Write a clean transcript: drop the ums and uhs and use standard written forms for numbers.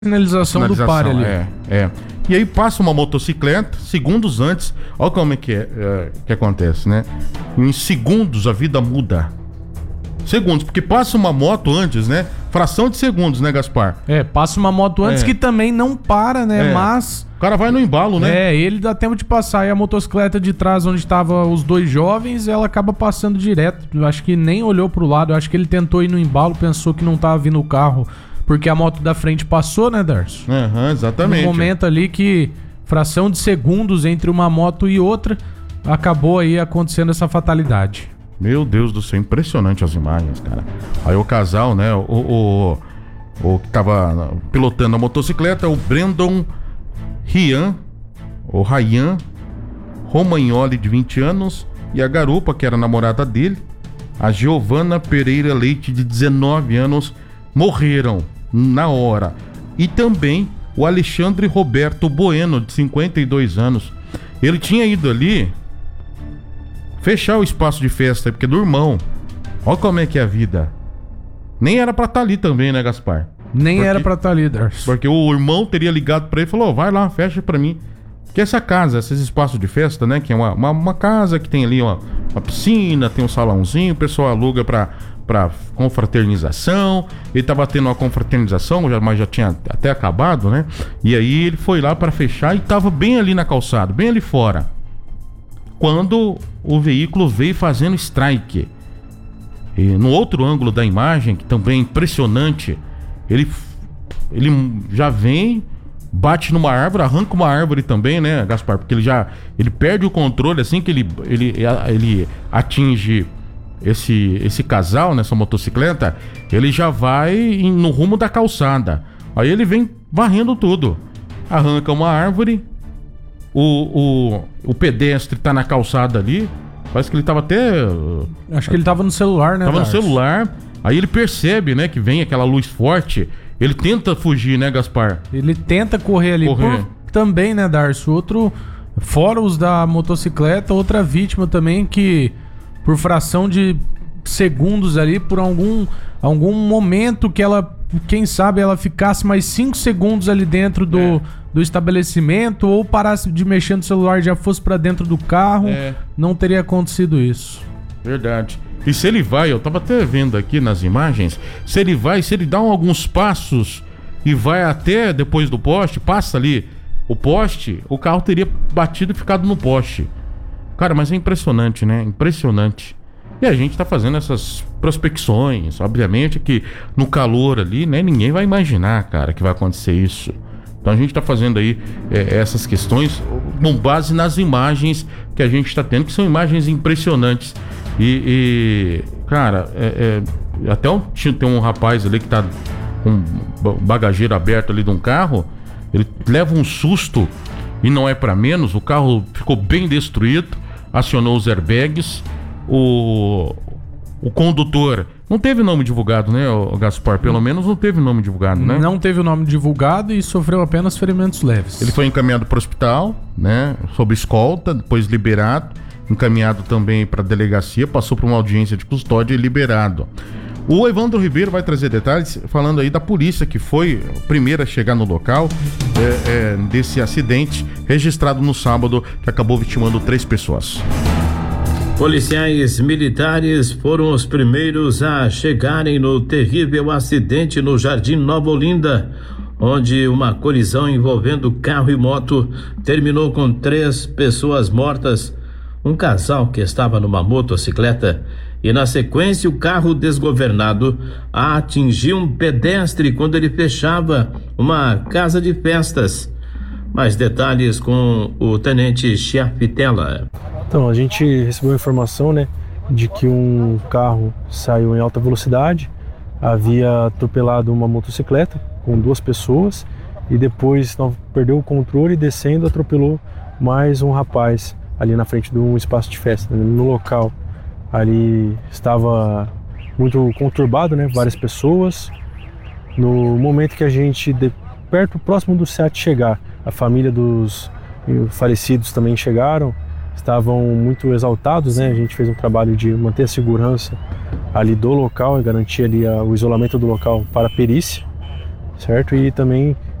Sinalização do pare ali. E aí passa uma motocicleta, segundos antes, olha como é que que acontece, né? Em segundos a vida muda. Segundos, porque passa uma moto antes, né? Fração de segundos, né, Gaspar? Passa uma moto antes que também não para, né? Mas... o cara vai no embalo, né? Ele dá tempo de passar. E a motocicleta de trás, onde estavam os dois jovens, ela acaba passando direto. Eu acho que nem olhou pro lado. Eu acho que ele tentou ir no embalo, pensou que não tava vindo o carro, porque a moto da frente passou, né, Darcio? Exatamente. No momento ali que, fração de segundos entre uma moto e outra, acabou aí acontecendo essa fatalidade. Meu Deus do céu, impressionante as imagens, cara. Aí o casal, né, o que tava pilotando a motocicleta, o Brandon Ryan Romagnoli, de 20 anos, e a garupa, que era a namorada dele, a Giovana Pereira Leite, de 19 anos, morreram na hora. E também o Alexandre Roberto Bueno, de 52 anos. Ele tinha ido ali fechar o espaço de festa, porque é do irmão. Olha como é que é a vida. Nem era pra estar ali também, né, Gaspar? Era pra estar ali, Darcio. Porque o irmão teria ligado pra ele e falou, vai lá, fecha pra mim. Porque essa casa, esses espaços de festa, né, que é uma casa que tem ali uma piscina, tem um salãozinho, o pessoal aluga pra confraternização. Ele tava tendo uma confraternização, mas já tinha até acabado, né? E aí ele foi lá pra fechar e tava bem ali na calçada, bem ali fora, quando o veículo veio fazendo strike. E no outro ângulo da imagem, que também é impressionante, ele já vem, bate numa árvore, arranca uma árvore também, né, Gaspar? Porque ele perde o controle assim que ele atinge esse casal nessa motocicleta. Ele já vai no rumo da calçada. Aí ele vem varrendo tudo, arranca uma árvore. O pedestre tá na calçada ali. Parece que ele tava até... Acho que ele tava no celular, né? Tava no celular. Aí ele percebe, né, que vem aquela luz forte. Ele tenta fugir, né, Gaspar? Ele tenta correr ali. Também, né, Darcio? Fora os da motocicleta, outra vítima também que, por fração de segundos ali, por algum momento que ela... Quem sabe ela ficasse mais 5 segundos ali dentro do estabelecimento, ou parasse de mexer no celular e já fosse pra dentro do carro, não teria acontecido isso. Verdade. E se ele vai, eu tava até vendo aqui nas imagens, se ele dá alguns passos e vai até depois do poste, passa ali o poste, o carro teria batido e ficado no poste. Cara, mas é impressionante, né? Impressionante. E a gente tá fazendo essas prospecções, obviamente que no calor ali, né, ninguém vai imaginar, cara, que vai acontecer isso. Então a gente tá fazendo aí essas questões com base nas imagens que a gente tá tendo, que são imagens impressionantes. Cara, até tem um rapaz ali que tá com o bagageiro aberto ali de um carro, ele leva um susto e não é pra menos, o carro ficou bem destruído, acionou os airbags. O condutor não teve nome divulgado, né, Gaspar? Pelo menos não teve nome divulgado, né? Não teve o nome divulgado e sofreu apenas ferimentos leves. Ele foi encaminhado para o hospital, né, sob escolta, depois liberado, encaminhado também para a delegacia, passou por uma audiência de custódia e liberado. O Evandro Ribeiro vai trazer detalhes falando aí da polícia, que foi a primeira a chegar no local desse acidente registrado no sábado, que acabou vitimando 3 pessoas. Policiais militares foram os primeiros a chegarem no terrível acidente no Jardim Nova Olinda, onde uma colisão envolvendo carro e moto terminou com 3 pessoas mortas, um casal que estava numa motocicleta, e na sequência o carro desgovernado atingiu um pedestre quando ele fechava uma casa de festas. Mais detalhes com o tenente Chiafitella. Então, a gente recebeu a informação, né, de que um carro saiu em alta velocidade, havia atropelado uma motocicleta com 2 pessoas e depois perdeu o controle e descendo atropelou mais um rapaz ali na frente de um espaço de festa. No local ali estava muito conturbado, né, várias pessoas. No momento que a gente, próximo do SEAT chegar, a família dos falecidos também chegaram, estavam muito exaltados, né? A gente fez um trabalho de manter a segurança ali do local e garantir ali o isolamento do local para a perícia, certo? E também